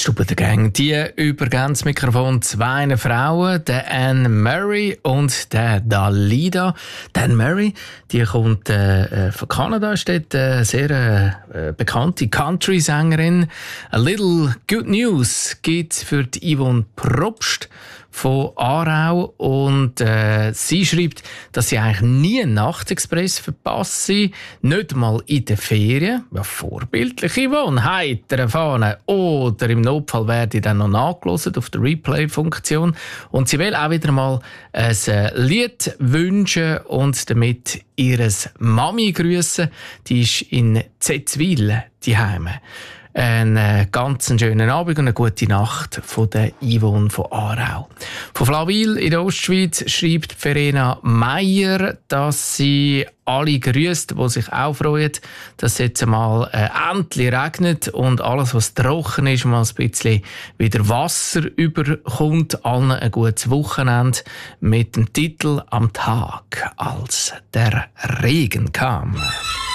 Stube der Gang. Die übergeben das Mikrofon zwei Frauen, der Anne Murray und der Dalida. Die Anne Murray, die kommt von Kanada, ist dort eine sehr bekannte Country-Sängerin. A Little Good News gibt es für die Yvonne Probst von Aarau und sie schreibt, dass sie eigentlich nie einen Nachtexpress verpasse, nicht mal in den Ferien. Ja, vorbildliche Yvonne, heiter fahren oder im Notfall werde ich dann noch nachgehört auf der Replay-Funktion. Und sie will auch wieder mal ein Lied wünschen und damit ihres Mami grüßen. Die ist in Zetzwil daheim. Einen ganz schönen Abend und eine gute Nacht von der Yvonne von Aarau. Von Flawil in der Ostschweiz schreibt Verena Meier, dass sie alle grüßt, die sich auch freuen, dass es jetzt einmal endlich regnet und alles, was trocken ist, mal ein bisschen wieder Wasser überkommt. Allen ein gutes Wochenende mit dem Titel «Am Tag, als der Regen kam».